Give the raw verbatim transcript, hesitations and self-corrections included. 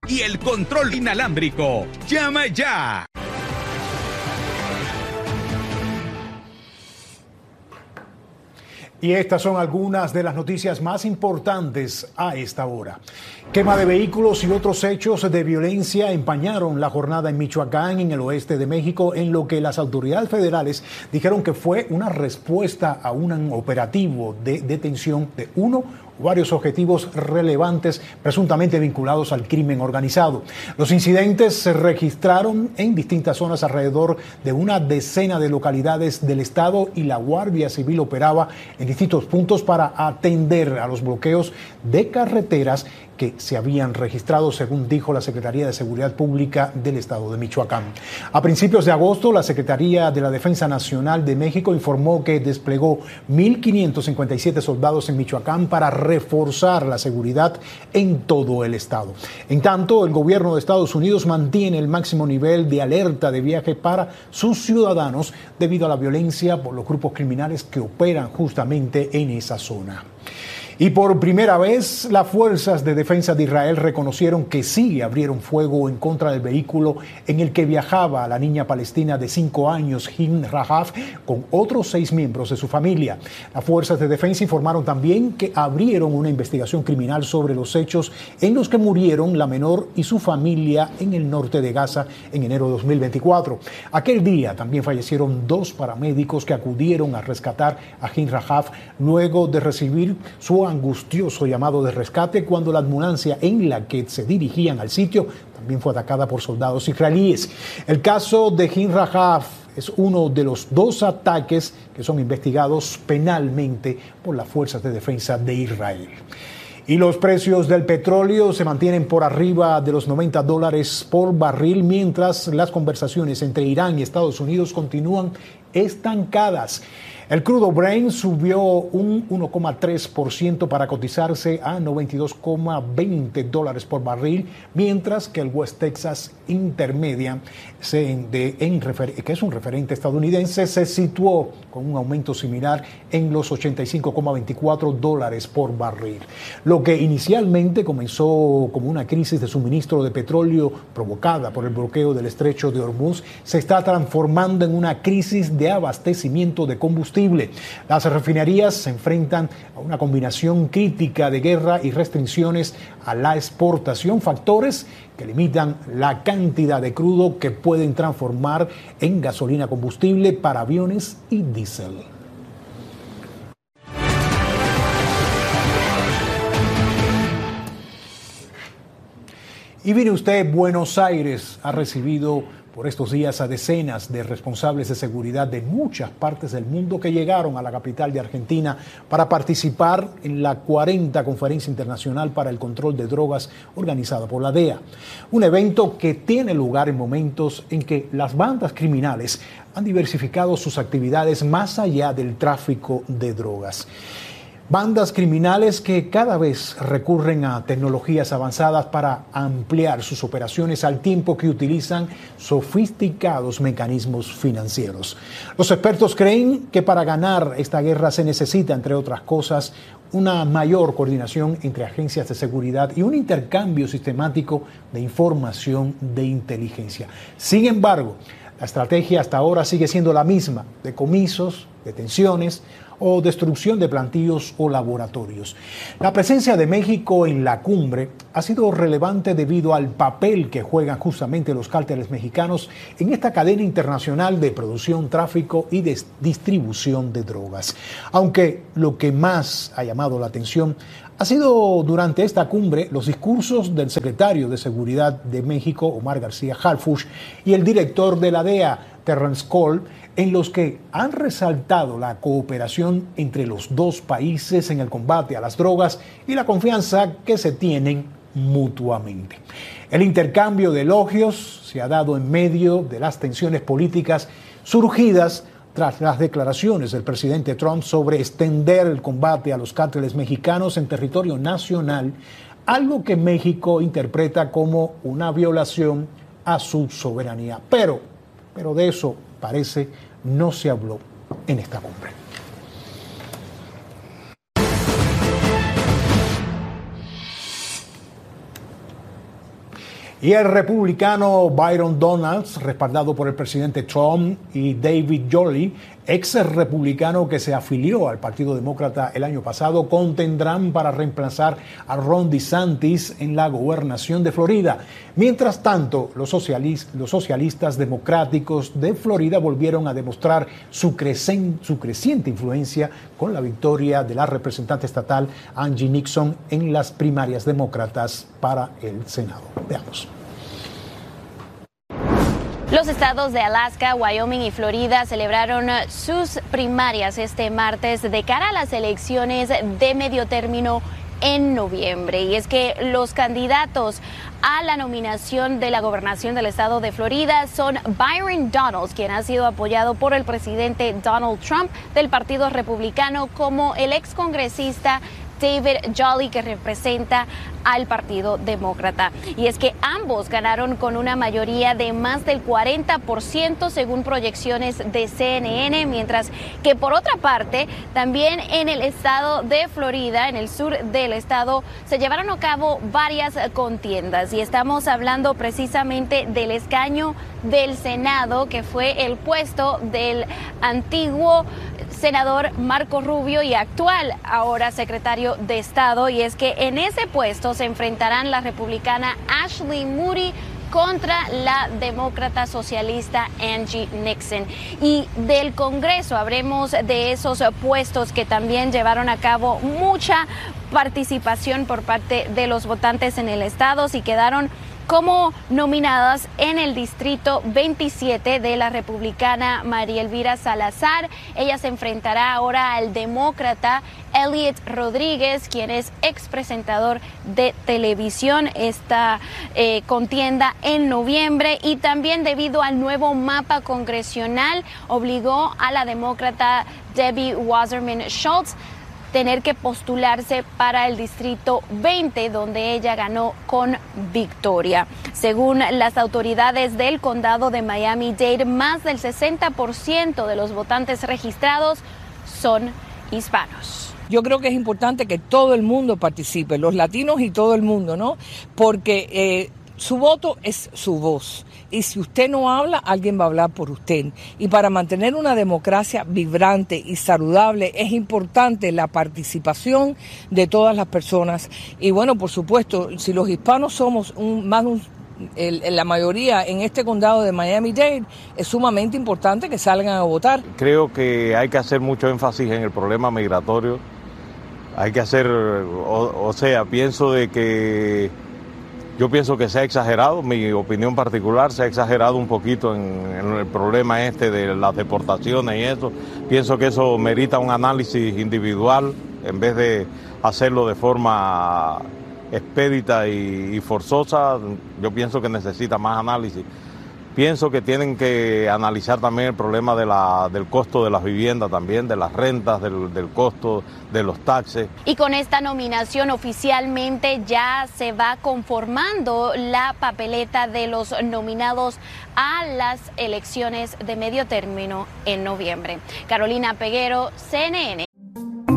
y el control inalámbrico. ¡Llama ya! Y estas son algunas de las noticias más importantes a esta hora. Quema de vehículos y otros hechos de violencia empañaron la jornada en Michoacán, en el oeste de México, en lo que las autoridades federales dijeron que fue una respuesta a un operativo de detención de uno o varios objetivos relevantes presuntamente vinculados al crimen organizado. Los incidentes se registraron en distintas zonas alrededor de una decena de localidades del estado y la Guardia Civil operaba en distintos puntos para atender a los bloqueos de carreteras que se habían registrado, según dijo la Secretaría de Seguridad Pública del Estado de Michoacán. A principios de agosto, la Secretaría de la Defensa Nacional de México informó que desplegó mil quinientos cincuenta y siete soldados en Michoacán para reforzar la seguridad en todo el estado. En tanto, el gobierno de Estados Unidos mantiene el máximo nivel de alerta de viaje para sus ciudadanos debido a la violencia por los grupos criminales que operan justamente en esa zona. Y por primera vez, las fuerzas de defensa de Israel reconocieron que sí abrieron fuego en contra del vehículo en el que viajaba la niña palestina de cinco años, Hin Rahaf, con otros seis miembros de su familia. Las fuerzas de defensa informaron también que abrieron una investigación criminal sobre los hechos en los que murieron la menor y su familia en el norte de Gaza en enero de dos mil veinticuatro. Aquel día también fallecieron dos paramédicos que acudieron a rescatar a Hin Rahaf luego de recibir su angustioso llamado de rescate cuando la ambulancia en la que se dirigían al sitio también fue atacada por soldados israelíes. El caso de Hin Rahaf es uno de los dos ataques que son investigados penalmente por las fuerzas de defensa de Israel. Y los precios del petróleo se mantienen por arriba de los noventa dólares por barril, mientras las conversaciones entre Irán y Estados Unidos continúan estancadas. El crudo Brent subió un uno coma tres por ciento para cotizarse a noventa y dos coma veinte dólares por barril, mientras que el West Texas Intermediate, de, en refer, que es un referente estadounidense, se situó con un aumento similar en los ochenta y cinco coma veinticuatro dólares por barril. Lo que inicialmente comenzó como una crisis de suministro de petróleo provocada por el bloqueo del estrecho de Hormuz se está transformando en una crisis de abastecimiento de combustible. Las refinerías se enfrentan a una combinación crítica de guerra y restricciones a la exportación, factores que limitan la cantidad de crudo que pueden transformar en gasolina combustible para aviones y diésel. Y mire usted, Buenos Aires ha recibido por estos días a decenas de responsables de seguridad de muchas partes del mundo que llegaron a la capital de Argentina para participar en la cuarenta Conferencia Internacional para el Control de Drogas organizada por la D E A. Un evento que tiene lugar en momentos en que las bandas criminales han diversificado sus actividades más allá del tráfico de drogas. Bandas criminales que cada vez recurren a tecnologías avanzadas para ampliar sus operaciones al tiempo que utilizan sofisticados mecanismos financieros. Los expertos creen que para ganar esta guerra se necesita, entre otras cosas, una mayor coordinación entre agencias de seguridad y un intercambio sistemático de información de inteligencia. Sin embargo, la estrategia hasta ahora sigue siendo la misma: decomisos, detenciones o destrucción de plantíos o laboratorios. La presencia de México en la cumbre ha sido relevante debido al papel que juegan justamente los cárteles mexicanos en esta cadena internacional de producción, tráfico y de distribución de drogas. Aunque lo que más ha llamado la atención ha sido durante esta cumbre los discursos del secretario de Seguridad de México, Omar García Harfuch, y el director de la D E A, Terrence Cole, en los que han resaltado la cooperación entre los dos países en el combate a las drogas y la confianza que se tienen mutuamente. El intercambio de elogios se ha dado en medio de las tensiones políticas surgidas tras las declaraciones del presidente Trump sobre extender el combate a los cárteles mexicanos en territorio nacional, algo que México interpreta como una violación a su soberanía. Pero, pero de eso parece no se habló en esta cumbre. Y el republicano Byron Donalds, respaldado por el presidente Trump, y David Jolley, ex republicano que se afilió al Partido Demócrata el año pasado, contendrán para reemplazar a Ron DeSantis en la gobernación de Florida. Mientras tanto, los, socialis- los socialistas democráticos de Florida volvieron a demostrar su, crecen- su creciente influencia con la victoria de la representante estatal Angie Nixon en las primarias demócratas para el Senado. Veamos. Los estados de Alaska, Wyoming y Florida celebraron sus primarias este martes de cara a las elecciones de medio término en noviembre. Y es que los candidatos a la nominación de la gobernación del estado de Florida son Byron Donalds, quien ha sido apoyado por el presidente Donald Trump del Partido Republicano, como el excongresista David Jolley, que representa al Partido Demócrata. Y es que ambos ganaron con una mayoría de más del cuarenta por ciento según proyecciones de C N N, mientras que por otra parte, también en el estado de Florida, en el sur del estado, se llevaron a cabo varias contiendas. Y estamos hablando precisamente del escaño del Senado, que fue el puesto del antiguo senador Marco Rubio y actual ahora secretario de Estado. Y es que en ese puesto se enfrentarán la republicana Ashley Moody contra la demócrata socialista Angie Nixon. Y del Congreso habremos de esos puestos que también llevaron a cabo mucha participación por parte de los votantes en el estado, y quedaron como nominadas en el distrito veintisiete de la republicana María Elvira Salazar. Ella se enfrentará ahora al demócrata Elliot Rodríguez, quien es expresentador de televisión. Esta eh, contienda en noviembre, y también debido al nuevo mapa congresional obligó a la demócrata Debbie Wasserman Schultz tener que postularse para el distrito veinte, donde ella ganó con victoria. Según las autoridades del condado de Miami-Dade, más del sesenta por ciento de los votantes registrados son hispanos. Yo creo que es importante que todo el mundo participe, los latinos y todo el mundo, ¿no? Porque eh, su voto es su voz. Y si usted no habla, alguien va a hablar por usted. Y para mantener una democracia vibrante y saludable es importante la participación de todas las personas. Y bueno, por supuesto, si los hispanos somos un, más de un, el, la mayoría en este condado de Miami-Dade, es sumamente importante que salgan a votar. Creo que hay que hacer mucho énfasis en el problema migratorio. Hay que hacer, o, o sea, pienso de que Yo pienso que se ha exagerado, mi opinión particular, se ha exagerado un poquito en, en el problema este de las deportaciones y eso. Pienso que eso merita un análisis individual en vez de hacerlo de forma expedita y, y forzosa. Yo pienso que necesita más análisis. Pienso que tienen que analizar también el problema de la, del costo de las viviendas también, de las rentas, del, del costo de los taxes. Y con esta nominación oficialmente ya se va conformando la papeleta de los nominados a las elecciones de medio término en noviembre. Carolina Peguero, C N N.